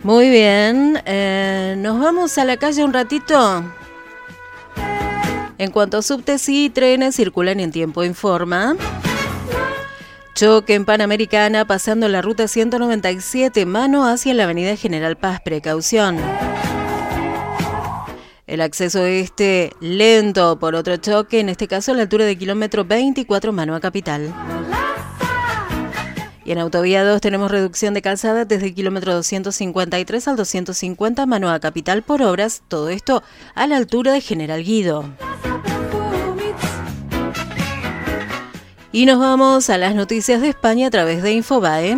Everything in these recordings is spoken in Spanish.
Muy bien, nos vamos a la calle un ratito. En cuanto a subtes y trenes circulan en tiempo informa. Choque en Panamericana pasando la ruta 197, mano hacia la avenida General Paz, precaución. El acceso lento por otro choque, en este caso a la altura de kilómetro 24, mano a Capital. Y en Autovía 2 tenemos reducción de calzada desde el kilómetro 253 al 250, mano a Capital por obras, todo esto a la altura de General Guido. Y nos vamos a las noticias de España a través de Infobae.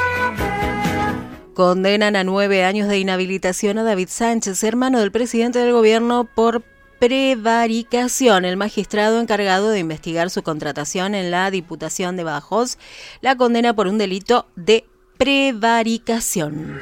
Condenan a 9 años de inhabilitación a David Sánchez, hermano del presidente del gobierno, por prevaricación. El magistrado encargado de investigar su contratación en la Diputación de Badajoz la condena por un delito de prevaricación.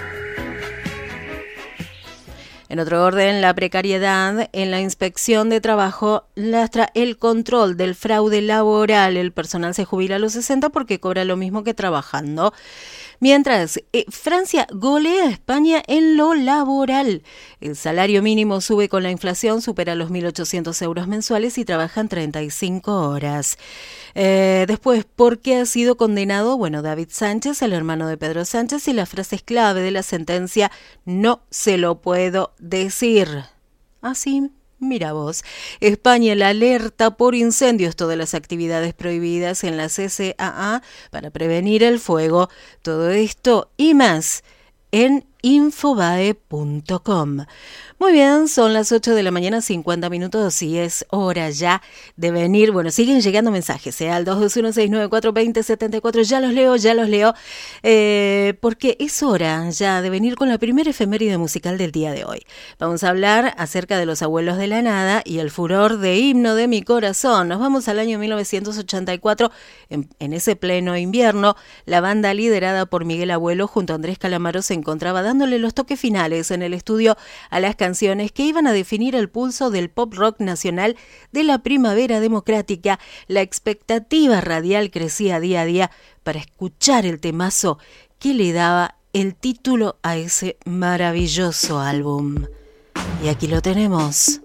En otro orden, la precariedad en la inspección de trabajo lastra el control del fraude laboral. El personal se jubila a los 60 porque cobra lo mismo que trabajando. Mientras, Francia golea a España en lo laboral. El salario mínimo sube con la inflación, supera los 1.800 euros mensuales y trabajan 35 horas. Después, ¿por qué ha sido condenado? Bueno, David Sánchez, el hermano de Pedro Sánchez, y las frases clave de la sentencia: no se lo puedo decir. Así. Mira vos, España la alerta por incendios, todas las actividades prohibidas en la CCAA para prevenir el fuego. Todo esto y más en infobae.com. Muy bien, son las 8 de la mañana, 50 minutos y es hora ya de venir. Bueno, siguen llegando mensajes, al 221-694-2074. Ya los leo, porque es hora ya de venir con la primera efeméride musical del día de hoy. Vamos a hablar acerca de los abuelos de la nada y el furor de Himno de mi corazón. Nos vamos al año 1984, en ese pleno invierno. La banda liderada por Miguel Abuelo junto a Andrés Calamaro se encontraba dándole los toques finales en el estudio a las canciones que iban a definir el pulso del pop rock nacional de la primavera democrática. La expectativa radial crecía día a día para escuchar el temazo que le daba el título a ese maravilloso álbum. Y aquí lo tenemos.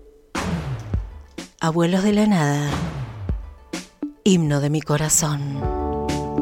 Abuelos de la nada. Himno de mi corazón.